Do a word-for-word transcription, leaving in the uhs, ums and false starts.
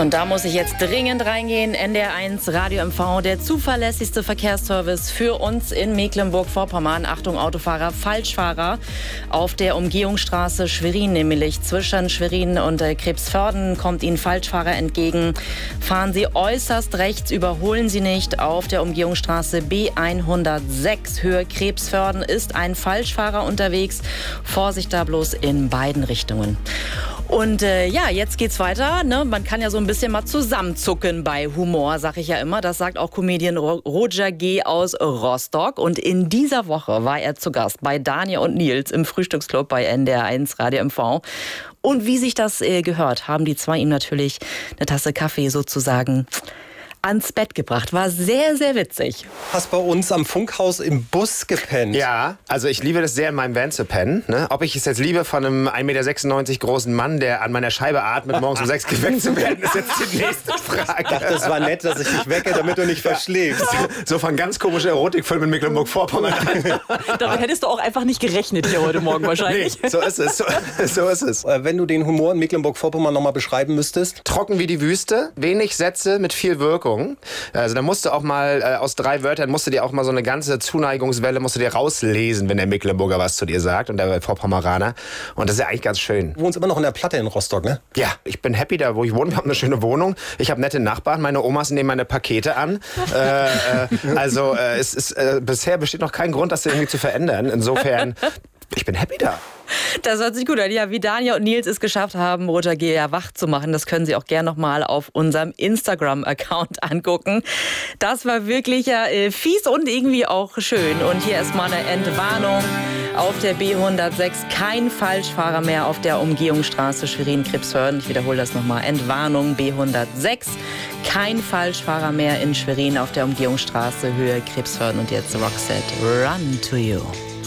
Und da muss ich jetzt dringend reingehen. N D R eins Radio M V, der zuverlässigste Verkehrsservice für uns in Mecklenburg-Vorpommern. Achtung, Autofahrer, Falschfahrer auf der Umgehungsstraße Schwerin, nämlich zwischen Schwerin und äh, Krebsförden kommt Ihnen Falschfahrer entgegen. Fahren Sie äußerst rechts, überholen Sie nicht. Auf der Umgehungsstraße B hundertsechs Höhe Krebsförden ist ein Falschfahrer unterwegs. Vorsicht da bloß in beiden Richtungen. Und äh, ja, jetzt geht's weiter. Ne? Man kann ja so ein bisschen mal zusammenzucken bei Humor, sag ich ja immer. Das sagt auch Comedian Roger G. aus Rostock. Und in dieser Woche war er zu Gast bei Daniel und Nils im Frühstücksclub bei N D R eins Radio M V. Und wie sich das äh, gehört, haben die zwei ihm natürlich eine Tasse Kaffee sozusagen ans Bett gebracht. War sehr, sehr witzig. Hast bei uns am Funkhaus im Bus gepennt. Ja, also ich liebe das sehr, in meinem Van zu pennen. Ne? Ob ich es jetzt liebe, von einem ein Meter sechsundneunzig großen Mann, der an meiner Scheibe atmet, morgens um sechs geweckt zu werden, ist jetzt die nächste Frage. Ich dachte, es war nett, dass ich dich wecke, damit du nicht verschläfst. So, so von ganz komischer Erotikfilm in Mecklenburg-Vorpommern. Damit hättest du auch einfach nicht gerechnet hier heute Morgen wahrscheinlich. Nee, so ist es. So, so ist es. Wenn du den Humor in Mecklenburg-Vorpommern noch mal beschreiben müsstest. Trocken wie die Wüste, wenig Sätze mit viel Wirkung. Also da musst du auch mal äh, aus drei Wörtern musst du dir auch mal so eine ganze Zuneigungswelle musst du dir rauslesen, wenn der Mecklenburger was zu dir sagt und der Vorpommeraner. Und das ist ja eigentlich ganz schön. Du wohnst immer noch in der Platte in Rostock, ne? Ja, ich bin happy da, wo ich wohne. Wir haben eine schöne Wohnung. Ich habe nette Nachbarn. Meine Omas nehmen meine Pakete an. äh, äh, also äh, es ist, äh, bisher besteht noch kein Grund, das irgendwie zu verändern. Insofern, ich bin happy da. Das hört sich gut an. Ja, wie Daniel und Nils es geschafft haben, Roger G. ja wach zu machen, das können Sie auch gerne noch mal auf unserem Instagram-Account angucken. Das war wirklich ja äh, fies und irgendwie auch schön. Und hier erstmal eine Entwarnung auf der B hundertsechs. Kein Falschfahrer mehr auf der Umgehungsstraße Schwerin-Krebsförden. Ich wiederhole das nochmal. Entwarnung B hundertsechs. Kein Falschfahrer mehr in Schwerin auf der Umgehungsstraße Höhe Krebsförden. Und jetzt Roxette, Run to You.